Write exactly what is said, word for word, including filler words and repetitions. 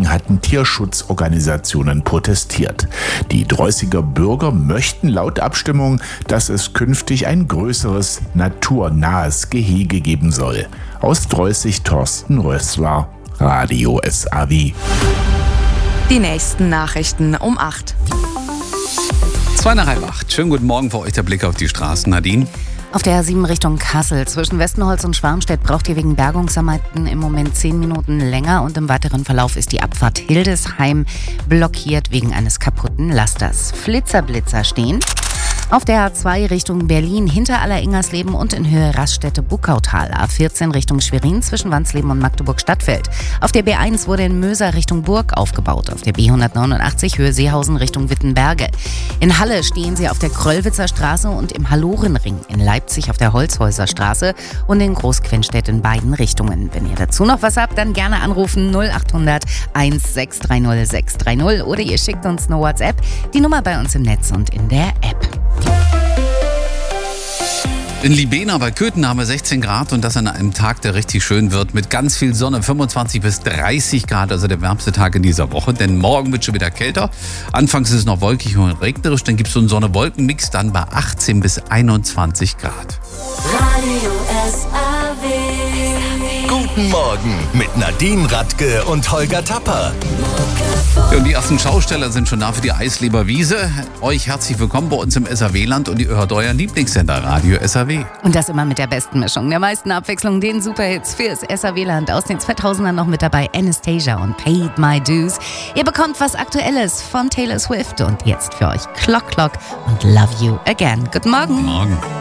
Dagegen hatten Tierschutzorganisationen protestiert. Die Dreußiger Bürger möchten laut Abstimmung, dass es künftig ein größeres, naturnahes Gehege geben soll. Aus Dreußig Thorsten Rössler, Radio S A W. Die nächsten Nachrichten um acht. Zwei nach halb acht. Schönen guten Morgen, für euch der Blick auf die Straßen. Nadine? Auf der A sieben Richtung Kassel zwischen Westenholz und Schwarmstedt braucht ihr wegen Bergungsarbeiten im Moment zehn Minuten länger und im weiteren Verlauf ist die Abfahrt Hildesheim blockiert wegen eines kaputten Lasters. Flitzerblitzer stehen. Auf der A zwei Richtung Berlin hinter Aller-Ingersleben und in Höhe Raststätte-Buckautal. A vierzehn Richtung Schwerin zwischen Wansleben und Magdeburg-Stadtfeld. Auf der B eins wurde in Möser Richtung Burg aufgebaut. Auf der B hundertneunundachtzig Höhe Seehausen Richtung Wittenberge. In Halle stehen sie auf der Kröllwitzer Straße und im Hallorenring in Leipzig auf der Holzhäuser Straße und in Großquennstedt in beiden Richtungen. Wenn ihr dazu noch was habt, dann gerne anrufen null acht hundert sechs drei null sechs drei null oder ihr schickt uns eine WhatsApp. Die Nummer bei uns im Netz und in der App. In Libena bei Köthen haben wir sechzehn Grad und das an einem Tag, der richtig schön wird, mit ganz viel Sonne, fünfundzwanzig bis dreißig Grad, also der wärmste Tag in dieser Woche, denn morgen wird schon wieder kälter. Anfangs ist es noch wolkig und regnerisch, dann gibt es so einen Sonne-Wolken-Mix, dann bei achtzehn bis einundzwanzig Grad. Radio S A W. Guten Morgen mit Nadine Radke und Holger Tapper. Ja, und die ersten Schausteller sind schon da für die Eisleber Wiese. Euch herzlich willkommen bei uns im S A W-Land und ihr hört euren Lieblingssender Radio S A W. Und das immer mit der besten Mischung, der meisten Abwechslung, den Superhits fürs S A W-Land. Aus den zweitausendern noch mit dabei Anastasia und Paid My Dues. Ihr bekommt was Aktuelles von Taylor Swift und jetzt für euch Clock Clock und Love You Again. Guten Morgen. Guten Morgen.